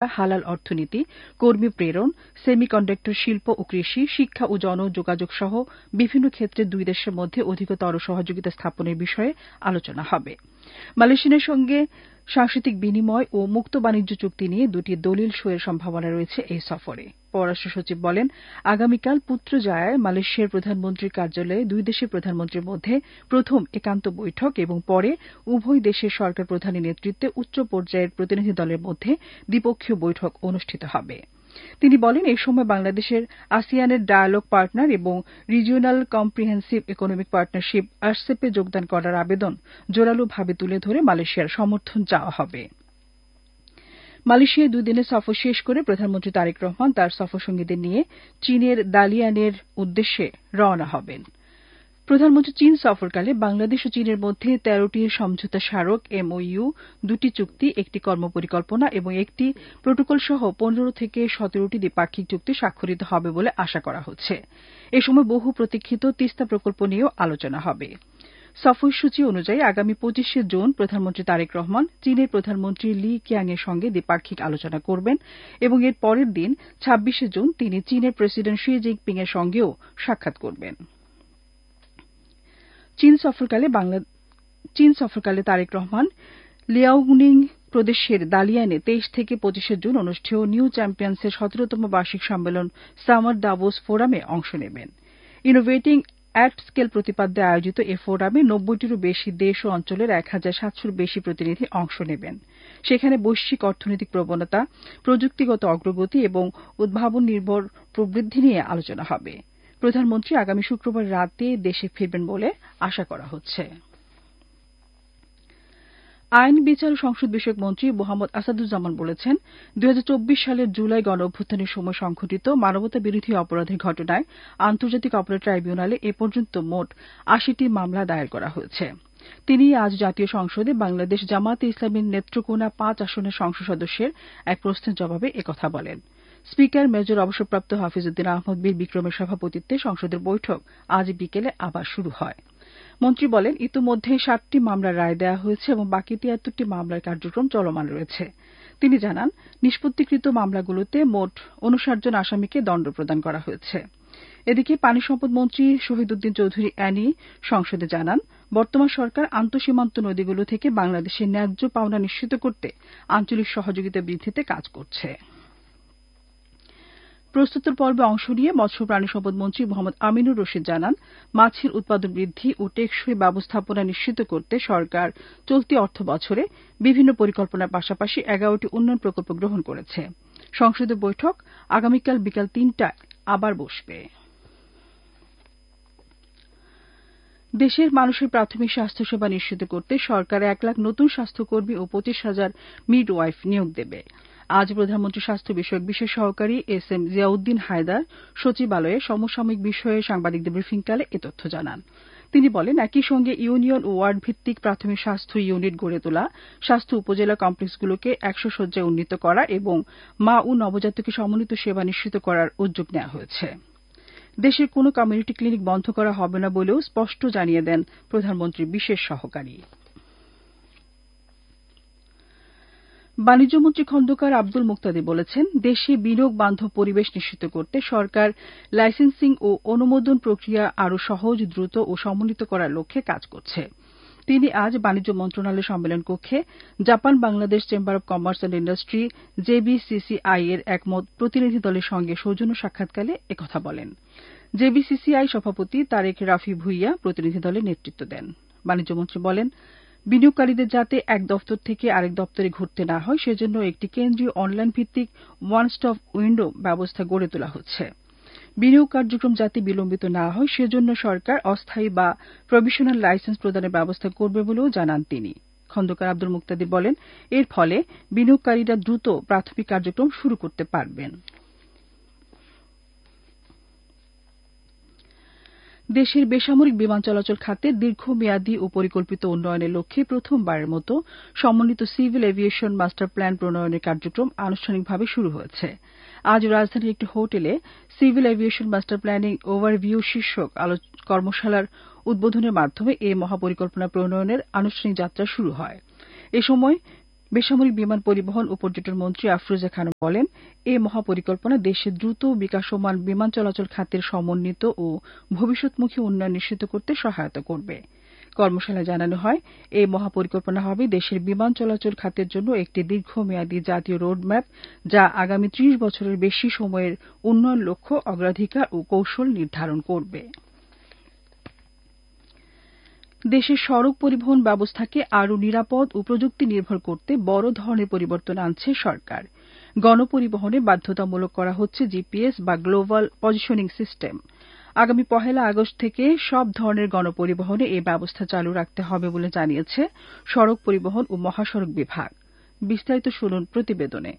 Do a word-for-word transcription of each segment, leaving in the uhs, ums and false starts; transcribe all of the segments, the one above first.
হালাল অর্থনীতি, কর্মী প্রেরণ, সেমিকন্ডাক্টর শিল্প ও কৃষি, শিক্ষা ও জনযোগাযোগ সহ বিভিন্ন ক্ষেত্রে দুই দেশের মধ্যে অধিকতর সহযোগিতা স্থাপনের বিষয়ে আলোচনা হবে। মালয়েশিয়ার সঙ্গে সাংস্কৃতিক বিনিময় ও মুক্ত বাণিজ্য চুক্তি নিয়ে দুটি দলিল সইয়ের সম্ভাবনা রয়েছে এই সফরে। পররাষ্ট্র সচিব বলেন, আগামীকাল পুত্রজায়ায় মালয়েশিয়ার প্রধানমন্ত্রীর কার্যালয়ে দুই দেশের প্রধানমন্ত্রীর মধ্যে প্রথম একান্ত বৈঠক এবং পরে উভয় দেশের সরকার প্রধানের নেতৃত্বে উচ্চ পর্যায়ের প্রতিনিধি দলের মধ্যে দ্বিপক্ষীয় বৈঠক অনুষ্ঠিত হবে। তিনি বলেন, এই সময় বাংলাদেশের আসিয়ানের ডায়ালগ পার্টনার এবং রিজিওনাল কম্প্রিহেন্সিভ ইকোনমিক পার্টনারশিপ আরসেপে যোগদান করার আবেদন জোরালোভাবে তুলে ধরে মালয়েশিয়ার সমর্থন চাওয়া হবে। মালয়েশিয়ায় দুই দিনের সফর শেষ করে প্রধানমন্ত্রী তারেক রহমান তার সফরসঙ্গীদের নিয়ে চীনের দালিয়ানের উদ্দেশ্যে রওনা হবেন। প্রধানমন্ত্রী চীন সফরকালে বাংলাদেশ ও চীনের মধ্যে তেরোটি সমঝোতা স্মারক এমওইউ, দুটি চুক্তি, একটি কর্মপরিকল্পনা এবং একটি প্রোটোকল সহ পনেরো থেকে সতেরোটি দ্বিপাক্ষিক চুক্তি স্বাক্ষরিত হবে বলে আশা করা হচ্ছে। এ সময় বহু প্রতীক্ষিত তিস্তা প্রকল্প নিয়েও আলোচনা হবে। সফরসূচি অনুযায়ী আগামী পঁচিশে জুন প্রধানমন্ত্রী তারেক রহমান চীনের প্রধানমন্ত্রী লি কিয়াং এর সঙ্গে দ্বিপাক্ষিক আলোচনা করবেন এবং এর পরের দিন ছাব্বিশে জুন তিনি চীনের প্রেসিডেন্ট শি জিনপিং এর সঙ্গেও সাক্ষাৎ করবেন। চীন সফরকালে বাংলা চীন সফরকালে তারেক রহমান লিয়াওনিং প্রদেশের দালিয়ানে তেইশ থেকে পঁচিশে জুন অনুষ্ঠেয় নিউ চ্যাম্পিয়ন্সের সতেরোতম বার্ষিক সম্মেলন সামার দাভোস ফোরামে অংশ নেবেন। ইনোভেটিং অ্যাট স্কেল প্রতিপাদ্যে আয়োজিত এ ফোরামে নব্বইটিরও বেশি দেশ ও অঞ্চলের এক হাজার সাতশোর বেশি প্রতিনিধি অংশ নেবেন। সেখানে বৈশ্বিক অর্থনৈতিক প্রবণতা, প্রযুক্তিগত অগ্রগতি এবং উদ্ভাবন নির্ভর প্রবৃদ্ধি নিয়ে আলোচনা হবে। প্রধানমন্ত্রী আগামী শুক্রবার রাতে দেশে ফিরবেন বলে আশা করা হচ্ছে। আইন, বিচার ও সংসদ বিষয়ক মন্ত্রী মোহাম্মদ আসাদুজ্জামান বলেছেন, দুই হাজার চব্বিশ সালের জুলাই গণঅভ্যুত্থানের সময় সংঘটিত মানবতা বিরোধী অপরাধের ঘটনায় আন্তর্জাতিক অপরাধ ট্রাইব্যুনালে এ পর্যন্ত মোট আশিটি মামলা দায়ের করা হয়েছে। তিনি আজ জাতীয় সংসদে বাংলাদেশ জামায়াতে ইসলামীর নেত্রকোনা পাঁচ আসনের সংসদ সদস্যের এক প্রশ্নের জবাবে একথা বলেন। স্পিকার মেজর অবসরপ্রাপ্ত হাফিজউদ্দিন আহমদ বীর বিক্রমের সভাপতিত্বে সংসদের বৈঠক আজ বিকেলে আবার শুরু হয়। মন্ত্রী বলেন, ইতিমধ্যে ষাটটি মামলার রায় দেওয়া হয়েছে এবং বাকি তিয়াত্তরটি মামলার কার্যক্রম চলমান রয়েছে। তিনি জানান, নিষ্পত্তিকৃত মামলাগুলোতে মোট ঊনষাট জন আসামিকে দণ্ড প্রদান করা হয়েছে। এদিকে পানি সম্পদ মন্ত্রী শহীদউদ্দিন চৌধুরী অ্যানি সংসদে জানান, বর্তমান সরকার আন্তঃসীমান্ত নদীগুলো থেকে বাংলাদেশের ন্যায্য পাওনা নিশ্চিত করতে আঞ্চলিক সহযোগিতা বৃদ্ধিতে কাজ করছে। প্রশ্নোত্তর পর্বে অংশ নিয়ে মৎস্য প্রাণী সম্পদ মন্ত্রী মোহাম্মদ আমিনুর রশিদ জানান, মাছের উৎপাদন বৃদ্ধি ও টেকসই ব্যবস্থাপনা নিশ্চিত করতে সরকার চলতি অর্থ বছরে বিভিন্ন পরিকল্পনার পাশাপাশি এগারোটি উন্নয়ন প্রকল্প গ্রহণ করেছে। সংসদের বৈঠক আগামীকাল বিকাল তিনটায় আবার বসবে। দেশের মানুষের প্রাথমিক স্বাস্থ্যসেবা নিশ্চিত করতে সরকার এক লাখ নতুন স্বাস্থ্যকর্মী ও পঁচিশ হাজার মিডওয়াইফ নিয়োগ দেবে। আজ প্রধানমন্ত্রী স্বাস্থ্য বিষয়ক বিশেষ সহকারী এস এম জিয়াউদ্দিন হায়দার সচিবালয়ে সমসাময়িক বিষয়ে সাংবাদিকদের ব্রিফিংকালে এ তথ্য জানান। তিনি বলেন, একই সঙ্গে ইউনিয়ন ও ওয়ার্ড ভিত্তিক প্রাথমিক স্বাস্থ্য ইউনিট গড়ে তোলা, স্বাস্থ্য উপজেলা কমপ্লেক্সগুলোকে একশো শয্যায় উন্নীত করা এবং মা ও নবজাতকে সমন্বিত সেবা নিশ্চিত করার উদ্যোগ নেওয়া হয়েছে। দেশের কোনো কমিউনিটি ক্লিনিক বন্ধ করা হবে না বলেও স্পষ্ট জানিয়ে দেন প্রধানমন্ত্রীর বিশেষ সহকারী। বাণিজ্যমন্ত্রী খন্দকার আব্দুল মুক্তাদির বলেছেন, দেশে বিনিয়োগ বান্ধব পরিবেশ নিশ্চিত করতে সরকার লাইসেন্সিং ও অনুমোদন প্রক্রিয়া আরও সহজ, দ্রুত ও সমন্বিত করার লক্ষ্যে কাজ করছে। তিনি আজ বাণিজ্য মন্ত্রণালয় সম্মেলন কক্ষে Japan Bangladesh chamber of commerce and industry জেবিসিসিআই এর এক প্রতিনিধি দলের সঙ্গে সৌজন্য সাক্ষাৎকালে একথা বলেন। জেবিসিসিআই সভাপতি তারেক রাফি ভুইয়া প্রতিনিধি দলের নেতৃত্ব দেন। বাণিজ্যমন্ত্রী বলেন, বিনিয়োগকারীদের যাতে এক দপ্তর থেকে আরেক দপ্তরে ঘুরতে না হয় সেজন্য একটি কেন্দ্রীয় অনলাইন ভিত্তিক ওয়ান স্টপ উইন্ডো ব্যবস্থা গড়ে তোলা হচ্ছে। বিনিয়োগ কার্যক্রম যাতে বিলম্বিত না হয় সেজন্য সরকার অস্থায়ী বা প্রভিশনাল লাইসেন্স প্রদানের ব্যবস্থা করবে বলেও জানান তিনি। খন্দকার আব্দুল মুক্তাদির বলেন, এর ফলে বিনিয়োগকারীরা দ্রুত প্রাথমিক কার্যক্রম শুরু করতে পারবেন। দেশের বেসামরিক বিমান চলাচল খাতে দীর্ঘমেয়াদী ও পরিকল্পিত উন্নয়নের লক্ষ্যে প্রথমবারের মতো সমন্বিত সিভিল এভিয়েশন মাস্টার প্ল্যান প্রণয়নের কার্যক্রম আনুষ্ঠানিকভাবে শুরু হয়েছে। আজ রাজধানীর একটি হোটেলে civil aviation master planning overview শীর্ষক কর্মশালার উদ্বোধনের মাধ্যমে এই মহাপরিকল্পনা প্রণয়নের আনুষ্ঠানিক যাত্রা শুরু হয়। এ সময় বেসামরিক বিমান পরিবহন ও পর্যটন মন্ত্রী আফরোজা খানম বলেন, এই মহাপরিকল্পনা দেশে দ্রুত বিকাশমান বিমান চলাচল খাতের সমন্বিত ও ভবিষ্যৎমুখী উন্নয়ন নিশ্চিত করতে সহায়তা করবে। কর্মশালায় জানানো হয়, এই মহাপরিকল্পনা হবে দেশের বিমান চলাচল খাতের জন্য একটি দীর্ঘমেয়াদী জাতীয় রোডম্যাপ, যা আগামী ত্রিশ বছরের বেশি সময়ের উন্নয়ন লক্ষ্য, অগ্রাধিকার ও কৌশল নির্ধারণ করবে। দেশের সড়ক পরিবহন ব্যবস্থাকে আরও নিরাপদ ও প্রযুক্তি নির্ভর করতে বড় ধরনের পরিবর্তন আনছে সরকার। গণপরিবহনে বাধ্যতামূলক করা হচ্ছে জিপিএস বা গ্লোবাল পজিশনিং সিস্টেম। আগামী পহেলা আগস্ট থেকে সব ধরনের গণপরিবহনে এই ব্যবস্থা চালু রাখতে হবে বলে জানিয়েছে সড়ক পরিবহন ও মহাসড়ক বিভাগ। বিস্তারিত শুনুন প্রতিবেদনে।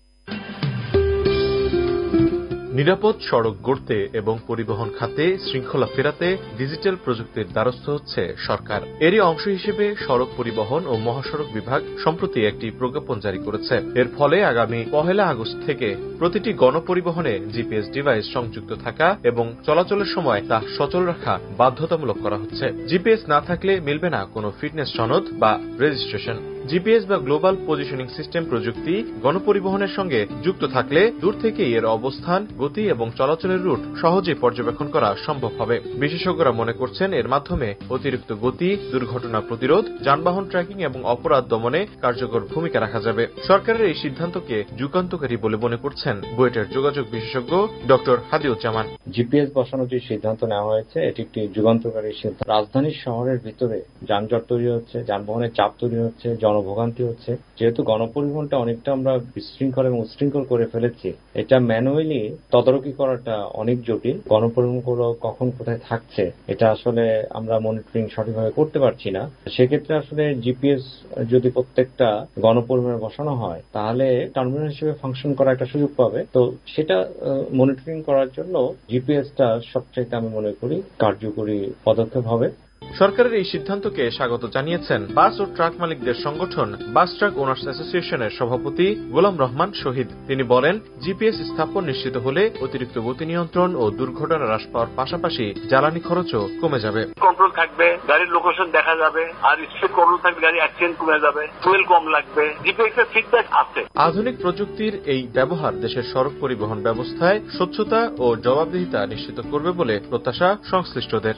নিরাপদ সড়ক গড়তে এবং পরিবহন খাতে শৃঙ্খলা ফেরাতে ডিজিটাল প্রযুক্তির দ্বারস্থ হচ্ছে সরকার। এরই অংশ হিসেবে সড়ক পরিবহন ও মহাসড়ক বিভাগ সম্প্রতি একটি প্রজ্ঞাপন জারি করেছে। এর ফলে আগামী পহেলা আগস্ট থেকে প্রতিটি গণপরিবহনে জিপিএস ডিভাইস সংযুক্ত থাকা এবং চলাচলের সময় তা সচল রাখা বাধ্যতামূলক করা হচ্ছে। জিপিএস না থাকলে মিলবে না কোনো ফিটনেস সনদ বা রেজিস্ট্রেশন। জিপিএস বা গ্লোবাল পজিশনিং সিস্টেম প্রযুক্তি গণপরিবহনের সঙ্গে যুক্ত থাকলে দূর থেকেই এর অবস্থান, গতি এবং চলাচলের রুট সহজে পর্যবেক্ষণ করা সম্ভব হবে। বিশেষজ্ঞরা মনে করছেন, এর মাধ্যমে অতিরিক্ত গতি, দুর্ঘটনা প্রতিরোধ, যানবাহন ট্র্যাকিং এবং অপরাধ দমনে কার্যকর ভূমিকা রাখা যাবে। সরকারের এই সিদ্ধান্তকে যুগান্তকারী বলে মনে করছেন বুয়েটের যোগাযোগ বিশেষজ্ঞ ডক্টর হাদিউজ্জামান। জিপিএস বসানোর যে সিদ্ধান্ত নেওয়া হয়েছে, এটি একটি যুগান্তকারী সিদ্ধান্ত। রাজধানীর শহরের ভিতরে যানজট তৈরি হচ্ছে, যানবাহনের চাপ তৈরি হচ্ছে, জনভোগান্তি হচ্ছে। যেহেতু গণপরিবহনটা অনেকটা আমরা বিশৃঙ্খল এবং উচ্ছৃঙ্খল করে ফেলেছি, এটা ম্যানুয়ালি তদারকি করাটা অনেক জটিল। গণপরিবহনগুলো কখন কোথায় থাকছে এটা আসলে আমরা মনিটরিং সঠিকভাবে করতে পারছি না। সেক্ষেত্রে আসলে জিপিএস যদি প্রত্যেকটা গণপরিবহনে বসানো হয়, তাহলে টার্মিনাল হিসেবে ফাংশন করার একটা সুযোগ পাবে। তো সেটা মনিটরিং করার জন্য জিপিএসটা সবচাইতে আমি মনে করি কার্যকরী পদক্ষেপ হবে। সরকারের এই সিদ্ধান্তকে স্বাগত জানিয়েছেন বাস ও ট্রাক মালিকদের সংগঠন বাস ট্রাক ওনার্স অ্যাসোসিয়েশনের সভাপতি গোলাম রহমান শহীদ। তিনি বলেন, জিপিএস স্থাপন নিশ্চিত হলে অতিরিক্ত গতি নিয়ন্ত্রণ ও দুর্ঘটনা হ্রাস পাওয়ার পাশাপাশি জ্বালানি খরচও কমে যাবে। কন্ট্রোল থাকবে, গাড়ির লোকেশন দেখা যাবে, আর স্পিড কন্ট্রোল থাকবে, গাড়ি অ্যাক্সিডেন্ট কমে যাবে, ফুয়েল কম লাগবে। জিপিএস এর ফিডব্যাক আছে। আধুনিক প্রযুক্তির এই ব্যবহার দেশের সড়ক পরিবহন ব্যবস্থায় স্বচ্ছতা ও জবাবদিহিতা নিশ্চিত করবে বলে প্রত্যাশা সংশ্লিষ্টদের।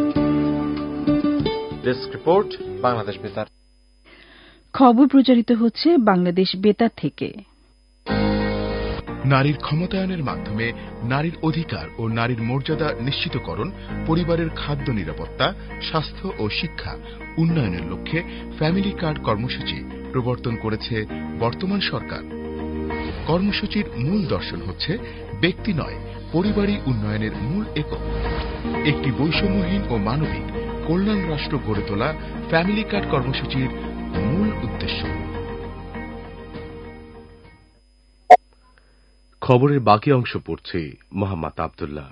ডেস্ক রিপোর্ট, বাংলাদেশ বেতার। খবর প্রচারিত হচ্ছে বাংলাদেশ বেতার থেকে। নারীর ক্ষমতায়নের মাধ্যমে নারীর অধিকার ও নারীর মর্যাদা নিশ্চিতকরণ, পরিবারের খাদ্য নিরাপত্তা, স্বাস্থ্য ও শিক্ষা উন্নয়নের লক্ষ্যে ফ্যামিলি কার্ড কর্মসূচি প্রবর্তন করেছে বর্তমান সরকার। কর্মসূচির মূল দর্শন হচ্ছে ব্যক্তি নয়, পরিবারই উন্নয়নের মূল একক। একটি বৈষম্যহীন ও মানবিক কল্যাণ রাষ্ট্র গড়ে তোলা ফ্যামিলি কার্ড কর্মসূচির মূল উদ্দেশ্য। খবরের বাকি অংশ পড়ছে মোহাম্মদ আব্দুল্লাহ।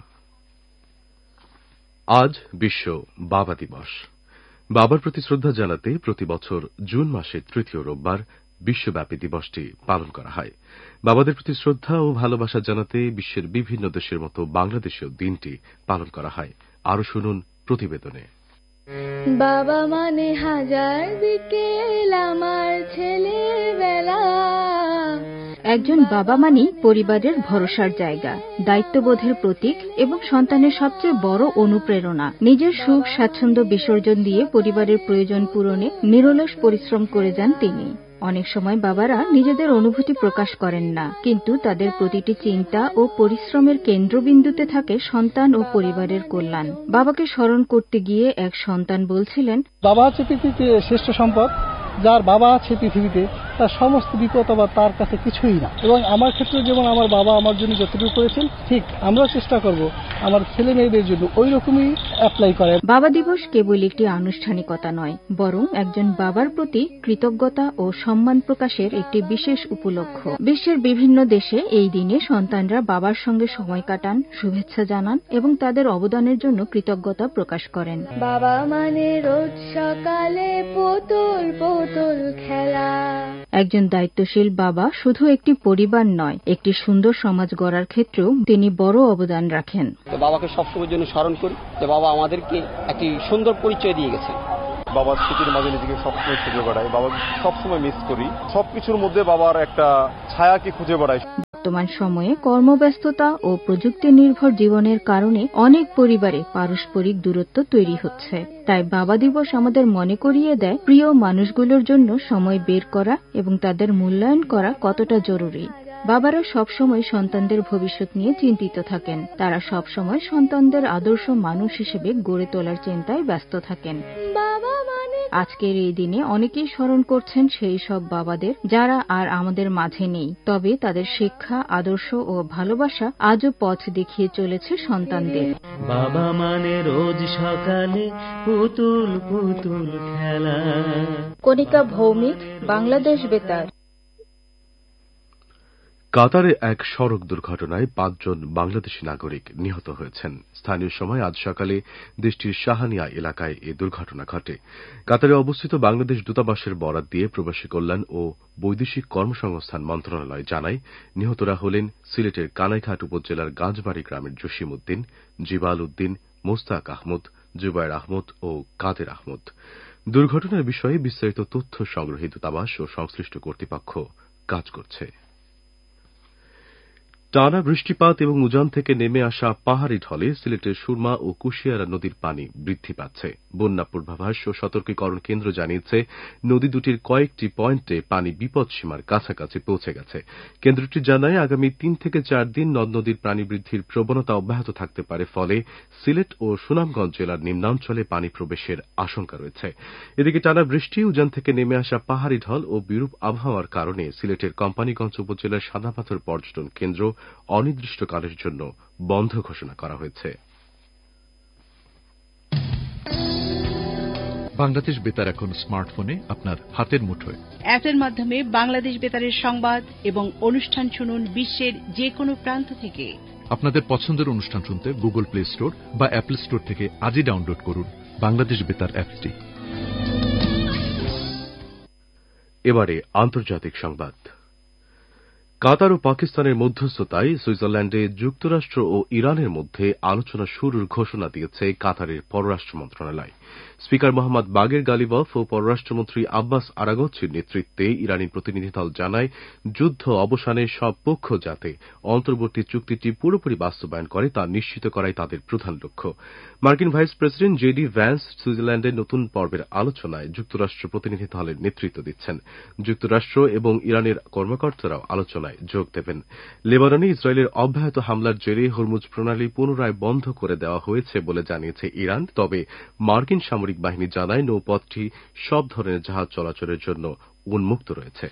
আজ বিশ্ব বাবা দিবস। বাবার প্রতি শ্রদ্ধা জানাতে প্রতি বছর জুন মাসের তৃতীয় রোববার বিশ্বব্যাপী দিবসটি পালন করা হয়। বাবাদের প্রতি শ্রদ্ধা ও ভালোবাসা জানাতে বিশ্বের বিভিন্ন দেশের মতো বাংলাদেশেও দিনটি পালন করা হয়। আরো শুনুন প্রতিবেদনে। বাবা মানে হাজার বিকেল আমার ছেলেবেলা। একজন বাবা মানেই পরিবারের ভরসার জায়গা, দায়িত্ববোধের প্রতীক এবং সন্তানের সবচেয়ে বড় অনুপ্রেরণা। নিজের সুখ স্বাচ্ছন্দ্য বিসর্জন দিয়ে পরিবারের প্রয়োজন পূরণে নিরলস পরিশ্রম করে যান তিনি। অনেক সময় বাবারা নিজেদের অনুভূতি প্রকাশ করেন না, কিন্তু তাদের প্রতিটি চিন্তা ও পরিশ্রমের কেন্দ্রবিন্দুতে থাকে সন্তান ও পরিবারের কল্যাণ। বাবাকে স্মরণ করতে গিয়ে এক সন্তান বলছিলেন, বাবা হচ্ছে পৃথিবীতে শ্রেষ্ঠ সম্পদ। যার বাবা আছে পৃথিবীতে, তার সমস্ত বিপদ আবার তার কাছে কিছুই না। এবং আমার ক্ষেত্রে যেমন আমার বাবা আমার জন্য যতটুকু করেছেন, ঠিক আমরাও চেষ্টা করব আমার ছেলে মেয়েদের জন্য ওই রকমই অ্যাপ্লাই করেন। বাবা দিবস কেবল একটি আনুষ্ঠানিকতা নয়, বরং একজন বাবার প্রতি কৃতজ্ঞতা ও সম্মান প্রকাশের একটি বিশেষ উপলক্ষ। বিশ্বের বিভিন্ন দেশে এই দিনে সন্তানরা বাবার সঙ্গে সময় কাটান, শুভেচ্ছা জানান এবং তাদের অবদানের জন্য কৃতজ্ঞতা প্রকাশ করেন। বাবা মানে রোজ সকালে পুতুল পুতুল খেলা। একজন দায়িত্বশীল বাবা শুধু একটি পরিবার নয়, একটি সুন্দর সমাজ গড়ার ক্ষেত্রেও তিনি বড় অবদান রাখেন। বাবাকে সবসময়ের জন্য স্মরণ করি যে বাবা আমাদেরকে একটি সুন্দর পরিচয় দিয়ে গেছেন। বাবার স্মৃতির মাঝে নিজেকে সবসময় খুঁজে বেড়াই, বাবাকে সবসময় মিস করি। সবকিছুর মধ্যে বাবার একটা ছায়াকে খুঁজে বেড়াই। বর্তমান সময়ে কর্মব্যস্ততা ও প্রযুক্তি নির্ভর জীবনের কারণে অনেক পরিবারে পারস্পরিক দূরত্ব তৈরি হচ্ছে। তাই বাবা দিবস আমাদের মনে করিয়ে দেয় প্রিয় মানুষগুলোর জন্য সময় বের করা এবং তাদের মূল্যায়ন করা কতটা জরুরি। বাবারা সবসময় সন্তানদের ভবিষ্যৎ নিয়ে চিন্তিত থাকেন। তারা সবসময় সন্তানদের আদর্শ মানুষ হিসেবে গড়ে তোলার চিন্তায় ব্যস্ত থাকেন। আজকের এই দিনে অনেকেই স্মরণ করছেন সেই সব বাবাদের যারা আর আমাদের মাঝে নেই, তবে তাদের শিক্ষা, আদর্শ ও ভালোবাসা আজও পথ দেখিয়ে চলেছে সন্তানদের। বাবা মানে রোজ সকালে পুতুল পুতুল খেলা। কণিকা ভৌমিক, বাংলাদেশ বেতার। কাতারে এক সড়ক দুর্ঘটনায় পাঁচজন বাংলাদেশী নাগরিক নিহত হয়েছেন। স্থানীয় সময় আজ সকালে দেশটির শাহানিয়া এলাকায় এ দুর্ঘটনা ঘটে। কাতারে অবস্থিত বাংলাদেশ দূতাবাসের বরাত দিয়ে প্রবাসী কল্যাণ ও বৈদেশিক কর্মসংস্থান মন্ত্রণালয় জানায়, নিহতরা হলেন সিলেটের কানাইঘাট উপজেলার গাছবাড়ি গ্রামের জসিম উদ্দিন, জিবাল উদ্দিন, মোস্তাক আহমদ, জুবায়ের আহমদ ও কাদের আহমদ। দুর্ঘটনার বিষয়ে বিস্তারিত তথ্য সংগ্রহে দূতাবাস ও সংশ্লিষ্ট কর্তৃপক্ষ কাজ করছে। টানা বৃষ্টিপাত এবং উজান থেকে নেমে আসা পাহাড়ি ঢলে সিলেটের সুরমা ও কুশিয়ারা নদীর পানি বৃদ্ধি পাচ্ছে। বন্যা পূর্বাভাস ও সতর্কীকরণ কেন্দ্র জানিয়েছে, নদী দুটির কয়েকটি পয়েন্টে পানি বিপদসীমার কাছাকাছি পৌঁছে গেছে। কেন্দ্রটি জানায়, আগামী তিন থেকে চার দিন নদ নদীর পানি বৃদ্ধির প্রবণতা অব্যাহত থাকতে পারে, ফলে সিলেট ও সুনামগঞ্জ জেলার নিম্নাঞ্চলে পানি প্রবেশের আশঙ্কা রয়েছে। এদিকে টানা বৃষ্টি, উজান থেকে নেমে আসা পাহাড়ি ঢল ও বিরূপ আবহাওয়ার কারণে সিলেটের কোম্পানীগঞ্জ উপজেলার সাদাপাথর পর্যটন কেন্দ্র অনির্দিষ্টকালের জন্য বন্ধ ঘোষণা করা হয়েছে। বাংলাদেশ বেতার এখন স্মার্টফোনে আপনার হাতের মুঠোয়। অ্যাপের মাধ্যমে বাংলাদেশ বেতারের সংবাদ এবং অনুষ্ঠান শুনুন বিশ্বের যে কোনো প্রান্ত থেকে। আপনাদের পছন্দের অনুষ্ঠান শুনতে গুগল প্লে স্টোর বা অ্যাপল স্টোর থেকে আজই ডাউনলোড করুন বাংলাদেশ বেতার অ্যাপটি। এবারে আন্তর্জাতিক সংবাদ। কাতার ও পাকিস্তানের মধ্যস্থতায় সুইজারল্যান্ডে যুক্তরাষ্ট্র ও ইরানের মধ্যে আলোচনা শুরুর ঘোষণা দিয়েছে কাতারের পররাষ্ট্র মন্ত্রণালয়। স্পিকার মোহাম্মদ বাগের গালিবফ ও পররাষ্ট্রমন্ত্রী আব্বাস আরাগচির নেতৃত্বে ইরানি প্রতিনিধি দল জানায়, যুদ্ধ অবসানে সব পক্ষ যাতে অন্তর্বর্তী চুক্তিটি পুরোপুরি বাস্তবায়ন করে তা নিশ্চিত করাই তাদের প্রধান লক্ষ্য। মার্কিন vice president J D Vance সুইজারল্যান্ডের নতুন পর্বের আলোচনায় যুক্তরাষ্ট্র প্রতিনিধি দলের নেতৃত্ব দিচ্ছেন। যুক্তরাষ্ট্র এবং ইরানের কর্মকর্তারাও আলোচনায় যোগ দেবেন। লেবাননে ইসরায়েলের অব্যাহত হামলার জেরে হরমুজ প্রণালী পুনরায় বন্ধ করে দেওয়া হয়েছে বলে জানিয়েছে ইরান, তবে মার্কিন সামরিক বাহিনী জানায় নৌপথটি সব ধরনের জাহাজ চলাচলের জন্য উন্মুক্ত রয়েছে।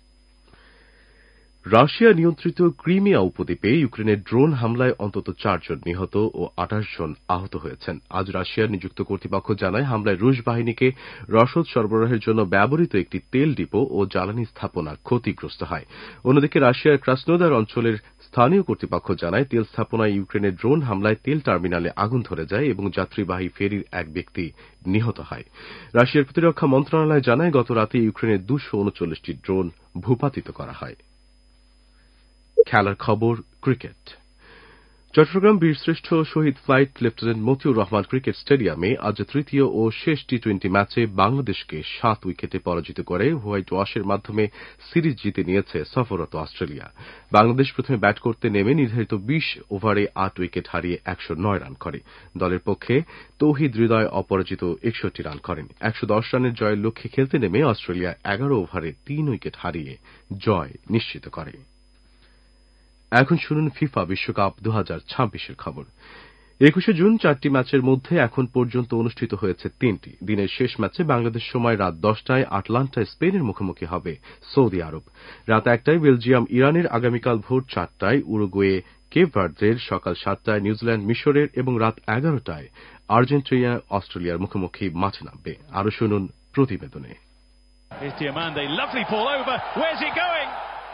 রাশিয়া নিয়ন্ত্রিত ক্রিমিয়া উপদ্বীপে ইউক্রেনের ড্রোন হামলায় অন্তত চারজন নিহত ও আঠাশ জন আহত হয়েছেন। আজ রাশিয়ার নিযুক্ত কর্তৃপক্ষ জানায়, হামলায় রুশ বাহিনীকে রসদ সরবরাহের জন্য ব্যবহৃত একটি তেল ডিপো ও জ্বালানি স্থাপনা ক্ষতিগ্রস্ত হয়। অন্যদিকে রাশিয়ার ক্রাসনোদার অঞ্চলের স্থানীয় কর্তৃপক্ষ জানায়, তেল স্থাপনায় ইউক্রেনের ড্রোন হামলায় তেল টার্মিনালে আগুন ধরে যায় এবং যাত্রীবাহী ফেরির এক ব্যক্তি নিহত হয়। রাশিয়ার প্রতিরক্ষা মন্ত্রণালয় জানায়, গত রাতে ইউক্রেনের দুশো উনচল্লিশটি ড্রোন ভূপাতিত করা হয়। খেলার খবর, ক্রিকেট। চট্টগ্রাম বীরশ্রেষ্ঠ শহীদ flight lieutenant Motiur Rahman cricket স্টেডিয়ামে আজ তৃতীয় ও শেষ টি টোয়েন্টি ম্যাচে বাংলাদেশকে সাত উইকেটে পরাজিত করে হোয়াইট ওয়াশের মাধ্যমে সিরিজ জিতে নিয়েছে সফররত অস্ট্রেলিয়া। বাংলাদেশ প্রথমে ব্যাট করতে নেমে নির্ধারিত বিশ ওভারে আট উইকেট হারিয়ে একশো নয় রান করে। দলের পক্ষে তৌহিদ হৃদয় অপরাজিত একষট্টি রান করেন। একশো দশ রানের জয়ের লক্ষ্যে খেলতে নেমে অস্ট্রেলিয়া এগারো ওভারে তিন উইকেট হারিয়ে জয় নিশ্চিত করে। এখন শুনুন ফিফা বিশ্বকাপ দু হাজার ছাব্বিশের খবর। একুশে জুন চারটি ম্যাচের মধ্যে এখন পর্যন্ত অনুষ্ঠিত হয়েছে তিনটি। দিনের শেষ ম্যাচে বাংলাদেশ সময় রাত দশটায় আটলান্টায় স্পেনের মুখোমুখি হবে সৌদি আরব। রাত একটায় বেলজিয়াম ইরানের, আগামীকাল ভোর চারটায় উরুগুয়ে কেপ ভার্দের, সকাল সাতটায় নিউজিল্যান্ড মিশরের এবং রাত এগারোটায় আর্জেন্টিনা অস্ট্রেলিয়ার মুখোমুখি মাঠে নামবে। আরো শুনুন প্রতিবেদনে।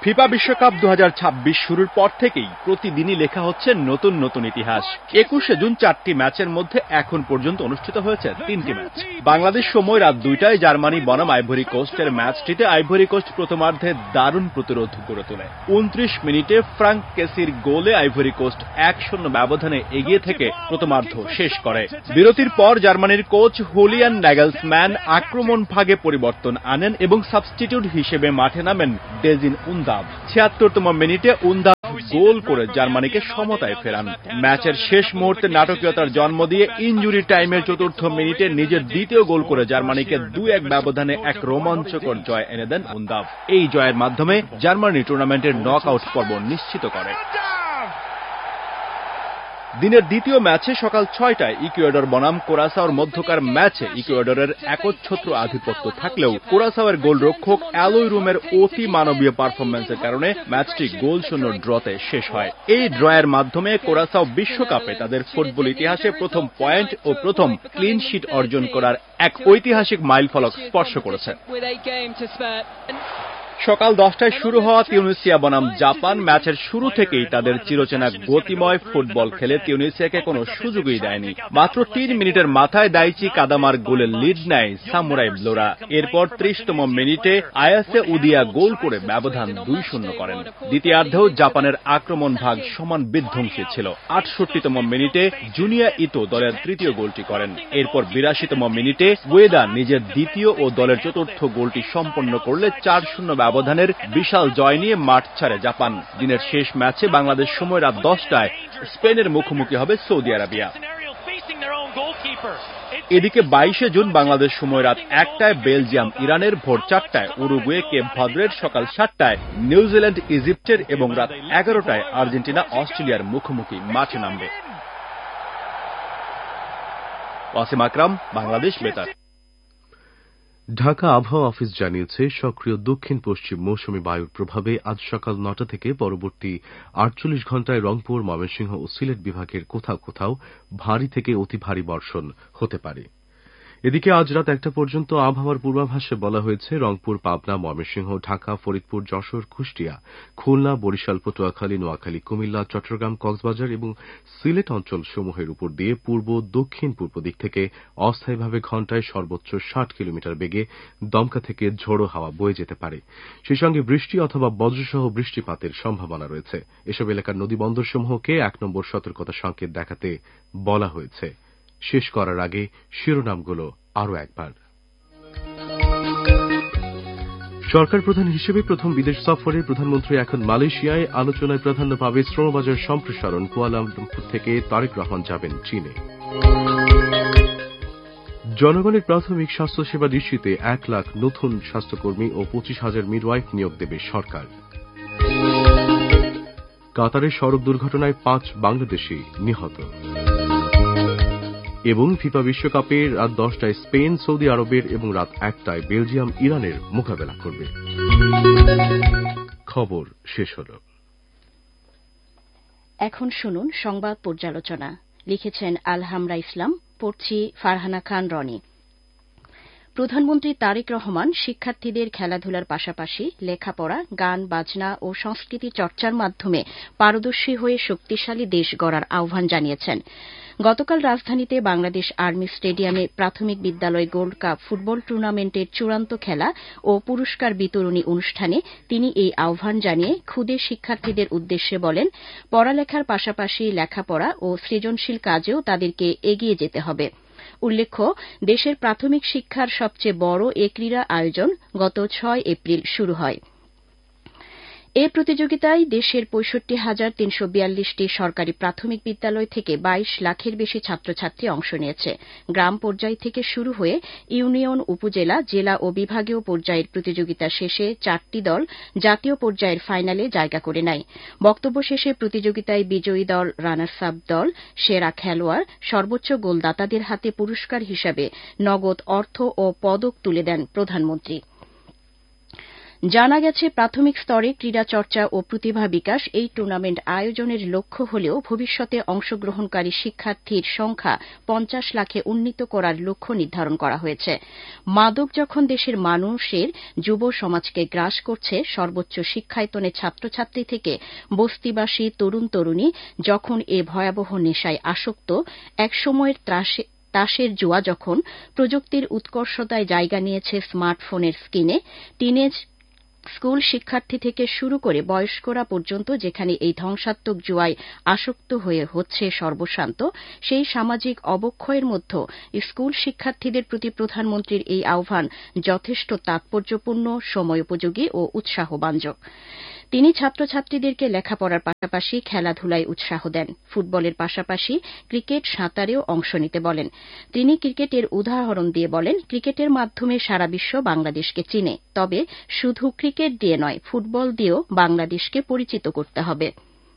ফিফা বিশ্বকাপ দু হাজার ছাব্বিশ শুরুর পর থেকেই প্রতিদিনই লেখা হচ্ছে নতুন নতুন ইতিহাস। একুশে জুন চারটি ম্যাচের মধ্যে এখন পর্যন্ত অনুষ্ঠিত হয়েছে তিনটি ম্যাচ। বাংলাদেশ সময় রাত দুইটায় জার্মানি বনাম আইভরি কোস্টের ম্যাচটিতে আইভরি কোস্ট প্রথমার্ধে দারুণ প্রতিরোধ গড়ে তোলে। উনত্রিশ মিনিটে ফ্রাঙ্ক কেসির গোলে আইভরি কোস্ট এক শূন্য ব্যবধানে এগিয়ে থেকে প্রথমার্ধ শেষ করে। বিরতির পর জার্মানির কোচ হুলিয়ান নাগেলসম্যান আক্রমণ ভাগে পরিবর্তন আনেন এবং সাবস্টিটিউট হিসেবে মাঠে নামেন ডেজিন উন্দাভ। ছিয়াত্তরতম মিনিটে উন্দাভ গোল করে জার্মানিকে সমতায় ফেরান। ম্যাচের শেষ মুহূর্তে নাটকীয়তার জন্ম দিয়ে ইনজুরি টাইমের চতুর্থ মিনিটে নিজের দ্বিতীয় গোল করে জার্মানিকে দুই এক ব্যবধানে এক রোমাঞ্চকর জয় এনে দেন উন্দাভ। এই জয়ের মাধ্যমে জার্মানি টুর্নামেন্টের নক আউট পর্ব নিশ্চিত করে। দিনের দ্বিতীয় ম্যাচে সকাল ছয়টায় ইকুয়েডর বনাম কোরাসাওর মধ্যকার ম্যাচে ইকুয়েডরের একচ্ছত্র আধিপত্য থাকলেও কোরাসাওয়ের গোলরক্ষক অ্যালোই রুমের অতি মানবীয় পারফরম্যান্সের কারণে ম্যাচটি গোল শূন্য ড্রতে শেষ হয়। এই ড্রয়ের মাধ্যমে কোরাসাও বিশ্বকাপে তাদের ফুটবল ইতিহাসে প্রথম পয়েন্ট ও প্রথম ক্লিন শিট অর্জন করার এক ঐতিহাসিক মাইলফলক স্পর্শ করেছে। সকাল দশটায় শুরু হওয়া তিউনিসিয়া বনাম জাপান ম্যাচের শুরু থেকেই তাদের চিরচেনা গতিময় ফুটবল খেলে তিউনিসিয়াকে কোনো সুযোগই দেয়নি। মাত্র তিন মিনিটের মাথায় দাইচি কাদামার গোলের লিড নেয় সামুরাই ব্লোরা। এরপর ত্রিশতম মিনিটে আয়াসে উদিয়া গোল করে ব্যবধান দুই শূন্য করেন। দ্বিতীয়ার্ধেও জাপানের আক্রমণ ভাগ সমান বিধ্বংসী ছিল। আটষট্টিতম মিনিটে জুনিয়া ইতো দলের তৃতীয় গোলটি করেন। এরপর বিরাশিতম মিনিটে ওয়েদা নিজের দ্বিতীয় ও দলের চতুর্থ গোলটি সম্পন্ন করলে চার শূন্য ব্যবধানের বিশাল জয় নিয়ে মাঠ ছাড়ে জাপান। দিনের শেষ ম্যাচে বাংলাদেশ সময় রাত দশটায় স্পেনের মুখোমুখি হবে সৌদি আরবিয়া। এদিকে বাইশে জুন বাংলাদেশ সময় রাত একটায় বেলজিয়াম ইরানের, ভোর চারটায় উরুগুয়ে কেপ ভাদ্রের, সকাল সাতটায় নিউজিল্যান্ড ইজিপ্টের এবং রাত এগারোটায় আর্জেন্টিনা অস্ট্রেলিয়ার মুখোমুখি মাঠে নামবে। ওয়াসিম আকরাম, বাংলাদেশ বেতার। ঢাকা আবহাওয়া অফিস জানিয়েছে সক্রিয় দক্ষিণ পশ্চিম মৌসুমী বায়ুর প্রভাবে আজ সকাল নটা থেকে পরবর্তী আটচল্লিশ ঘণ্টায় রংপুর, ময়মনসিংহ ও সিলেট বিভাগের কোথাও কোথাও ভারী থেকে অতি ভারী বর্ষণ হতে পারে। এদিকে আজ রাত একটা পর্যন্ত আবহাওয়ার পূর্বাভাসে বলা হয়েছে রংপুর, পাবনা, ময়মনসিংহ, ঢাকা, ফরিদপুর, যশোর, কুষ্টিয়া, খুলনা, বরিশাল, পটুয়াখালী, নোয়াখালী, কুমিল্লা, চট্টগ্রাম, কক্সবাজার এবং সিলেট অঞ্চল সমূহের উপর দিয়ে পূর্ব দক্ষিণ পূর্ব দিক থেকে অস্থায়ীভাবে ঘণ্টায় সর্বোচ্চ ষাট কিলোমিটার বেগে দমকা থেকে ঝোড়ো হাওয়া বয়ে যেতে পারে। সেই সঙ্গে বৃষ্টি অথবা বজ্রসহ বৃষ্টিপাতের সম্ভাবনা রয়েছে। এসব এলাকার নদী বন্দরসমূহকে এক নম্বর সতর্কতা সংকেত দেখাতে বলা হয়েছে। শেষ করার আগে শিরোনামগুলো আরও একবার। সরকার প্রধান হিসেবে প্রথম বিদেশ সফরে প্রধানমন্ত্রী এখন মালয়েশিয়ায়। আলোচনায় প্রাধান্য পাবে শ্রমবাজার সম্প্রসারণ। কুয়ালালামপুর থেকে তারেক রহমান যাবেন চীনে। জনগণের প্রাথমিক স্বাস্থ্যসেবা নিশ্চিতে এক লাখ নতুন স্বাস্থ্যকর্মী ও পঁচিশ হাজার মিডওয়াইফ নিয়োগ দেবে সরকার। কাতারের সড়ক দুর্ঘটনায় পাঁচ বাংলাদেশি নিহত। এবং ফিফা বিশ্বকাপে রাত দশটায় স্পেন সৌদি আরবের এবং রাত একটায় বেলজিয়াম ইরানের মোকাবেলা করবে। খবর শেষ হল। এখন শুনুন সংবাদ পর্যালোচনা। লিখেছেন আলহামরা ইসলাম, পড়ছি ফারহানা খান রনি। প্রধানমন্ত্রী তারেক রহমান শিক্ষার্থীদের খেলাধুলার পাশাপাশি লেখাপড়া, গান, বাজনা ও সংস্কৃতি চর্চার মাধ্যমে পারদর্শী হয়ে শক্তিশালী দেশ গড়ার আহ্বান জানিয়েছেন। গতকাল রাজধানীতে বাংলাদেশ আর্মি স্টেডিয়ামে প্রাথমিক বিদ্যালয় গোল্ড কাপ ফুটবল টুর্নামেন্টের চূড়ান্ত খেলা ও পুরস্কার বিতরণী অনুষ্ঠানে তিনি এই আহ্বান জানিয়ে ক্ষুদে শিক্ষার্থীদের উদ্দেশ্যে বলেন, পড়ালেখার পাশাপাশি লেখাপড়া ও সৃজনশীল কাজেও তাদেরকে এগিয়ে যেতে হবে। উল্লেখ্য, দেশের প্রাথমিক শিক্ষার সবচেয়ে বড় এ ক্রীড়া আয়োজন গত ছয় এপ্রিল শুরু হয়। এ প্রতিযোগিতায় দেশের পঁয়ষট্টি হাজার তিনশো বিয়াল্লিশটি সরকারি প্রাথমিক বিদ্যালয় থেকে বাইশ লাখের বেশি ছাত্রছাত্রী অংশ নিয়েছে। গ্রাম পর্যায় থেকে শুরু হয়ে ইউনিয়ন, উপজেলা, জেলা ও বিভাগীয় পর্যায়ের প্রতিযোগিতা শেষে চারটি দল জাতীয় পর্যায়ের ফাইনালে জায়গা করে নেয়। বক্তব্য শেষে প্রতিযোগিতায় বিজয়ী দল, রানার্স আপ দল, সেরা খেলোয়াড়, সর্বোচ্চ গোলদাতাদের হাতে পুরস্কার হিসাবে নগদ অর্থ ও পদক তুলে দেন প্রধানমন্ত্রী। জানা গেছে প্রাথমিক স্তরে ক্রীড়া চর্চা ও প্রতিভা বিকাশ এই টুর্নামেন্ট আয়োজনের লক্ষ্য হলেও ভবিষ্যতে অংশগ্রহণকারী শিক্ষার্থীর সংখ্যা পঞ্চাশ লাখে উন্নীত করার লক্ষ্য নির্ধারণ করা হয়েছে। মাদক যখন দেশের মানুষের যুব সমাজকে গ্রাস করছে, সর্বোচ্চ শিক্ষায়তনে ছাত্রছাত্রী থেকে বস্তিবাসী তরুণ তরুণী যখন এ ভয়াবহ নেশায় আসক্ত, একসময়ের ত্রাসে তাসের জুয়া যখন প্রযুক্তির উৎকর্ষতায় জায়গা নিয়েছে স্মার্টফোনের স্ক্রিনে, টিনেজ স্কুল শিক্ষার্থী থেকে শুরু করে বয়স্করা পর্যন্ত যেখানে এই ধ্বংসাত্মক জুয়ায় আসক্ত হয়ে হচ্ছে সর্বশান্ত, সেই সামাজিক অবক্ষয়ের মধ্যে স্কুল শিক্ষার্থীদের প্রতি প্রধানমন্ত্রীর এই আহ্বান যথেষ্ট তাৎপর্যপূর্ণ, সময়োপযোগী ও উৎসাহব্যঞ্জক। তিনি ছাত্রছাত্রীদেরকে লেখাপড়ার পাশাপাশি খেলাধুলায় উৎসাহ দেন। ফুটবলের পাশাপাশি ক্রিকেট, সাঁতারেও অংশ নিতে বলেন। তিনি ক্রিকেটের উদাহরণ দিয়ে বলেন, ক্রিকেটের মাধ্যমে সারা বিশ্ব বাংলাদেশকে চিনে, তবে শুধু ক্রিকেট দিয়ে নয়, ফুটবল দিয়েও বাংলাদেশকে পরিচিত করতে হবে।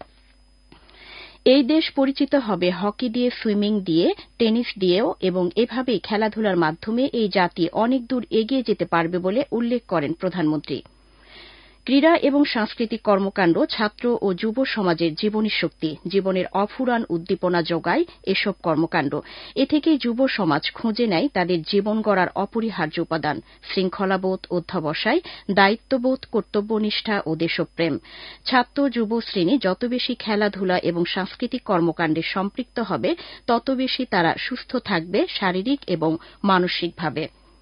এই দেশ পরিচিত হবে হকি দিয়ে, সুইমিং দিয়ে, টেনিস দিয়েও, এবং এভাবেই খেলাধুলার মাধ্যমে এই জাতি অনেক দূর এগিয়ে যেতে পারবে বলে উল্লেখ করেন প্রধানমন্ত্রী। ক্রীড়া এবং সাংস্কৃতিক কর্মকাণ্ড ছাত্র ও যুব সমাজের জীবনী শক্তি, জীবনের অফুরান উদ্দীপনা যোগায় এসব কর্মকাণ্ড। এ থেকেই যুব সমাজ খুঁজে নেয় তাদের জীবন গড়ার অপরিহার্য উপাদান: শৃঙ্খলাবোধ, অধ্যবসায়, দায়িত্ববোধ, কর্তব্যনিষ্ঠা ও দেশপ্রেম। ছাত্র যুব শ্রেণী যত বেশি খেলাধুলা এবং সাংস্কৃতিক কর্মকাণ্ডে সম্পৃক্ত হবে, তত বেশি তারা সুস্থ থাকবে শারীরিক এবং মানসিকভাবে।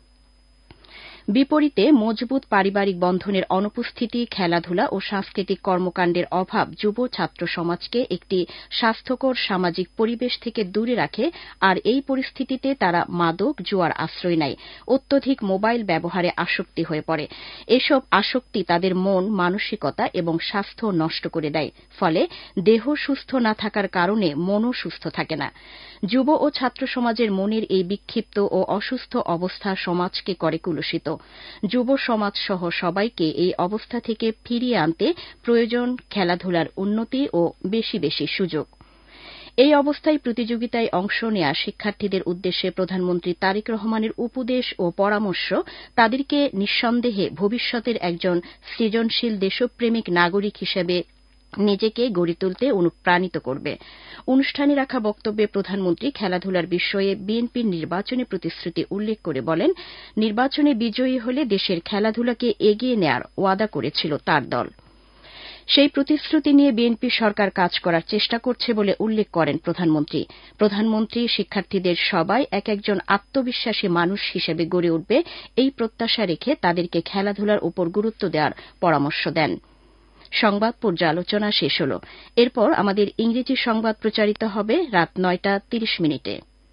বিপরীতে মজবুত পারিবারিক বন্ধনের অনুপস্থিতি, খেলাধুলা ও সাংস্কৃতিক কর্মকাণ্ডের অভাব যুব ছাত্র সমাজকে একটি স্বাস্থ্যকর সামাজিক পরিবেশ থেকে দূরে রাখে, আর এই পরিস্থিতিতে তারা মাদক, জুয়ার আশ্রয় নেয়, অত্যধিক মোবাইল ব্যবহারে আসক্তি হয়ে পড়ে। এসব আসক্তি তাদের মন, মানসিকতা এবং স্বাস্থ্য নষ্ট করে দেয়। ফলে দেহ সুস্থ না থাকার কারণে মনও সুস্থ থাকে না। যুব ও ছাত্র সমাজের মনের এই বিক্ষিপ্ত ও অসুস্থ অবস্থা সমাজকে করে কুলুষিত। যুব সমাজ সহ সবাইকে এই অবস্থা থেকে ফিরিয়ে আনতে প্রয়োজন খেলাধুলার উন্নতি ও বেশি বেশি সুযোগ। এই অবস্থায় প্রতিযোগিতায় অংশ নেয়া শিক্ষার্থীদের উদ্দেশ্যে প্রধানমন্ত্রী তারেক রহমানের উপদেশ ও পরামর্শ তাদেরকে নিঃসন্দেহে ভবিষ্যতের একজন সৃজনশীল দেশপ্রেমিক নাগরিক হিসেবে নিজেকে গড়ে তুলতে অনুপ্রাণিত করবে। অনুষ্ঠানে রাখা বক্তব্যে প্রধানমন্ত্রী খেলাধুলার বিষয়ে বিএনপির নির্বাচনী প্রতিশ্রুতি উল্লেখ করে বলেন, নির্বাচনে বিজয়ী হলে দেশের খেলাধুলাকে এগিয়ে নেয়ার ওয়াদা করেছিল তার দল। সেই প্রতিশ্রুতি নিয়ে বিএনপি সরকার কাজ করার চেষ্টা করছে বলে উল্লেখ করেন প্রধানমন্ত্রী। প্রধানমন্ত্রী শিক্ষার্থীদের সবাই এক একজন আত্মবিশ্বাসী মানুষ হিসেবে গড়ে উঠবে, এই প্রত্যাশা রেখে তাদেরকে খেলাধুলার উপর গুরুত্ব দেওয়ার পরামর্শ দেন। সংবাদ পর্যালোচনা শেষ হল। এরপর আমাদের ইংরেজি সংবাদ প্রচারিত হবে রাত নয়টা তিরিশ মিনিটে।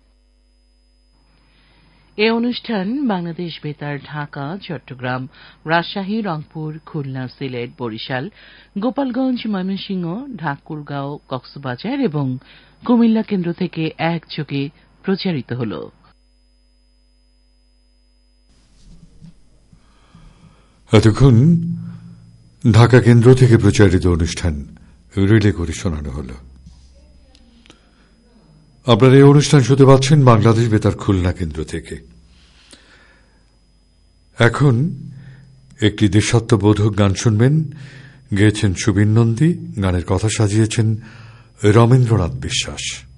এ অনুষ্ঠান বাংলাদেশ বেতার ঢাকা, চট্টগ্রাম, রাজশাহী, রংপুর, খুলনা, সিলেট, বরিশাল, গোপালগঞ্জ, ময়মনসিংহ, ঠাকুরগাঁও, কক্সবাজার এবং কুমিল্লা কেন্দ্র থেকে একযোগে প্রচারিত হল। এতক্ষণ ঢাকা কেন্দ্র থেকে প্রচারিত অনুষ্ঠান রিলে করে শোনানো হল। আপনারা এই অনুষ্ঠান শুনতে পাচ্ছেন বাংলাদেশ বেতার খুলনা কেন্দ্র থেকে। এখন একটি দেশাত্মবোধক গান শুনবেন। গেয়েছেন সুবীর নন্দী, গানের কথা সাজিয়েছেন রমেন্দ্রনাথ বিশ্বাস।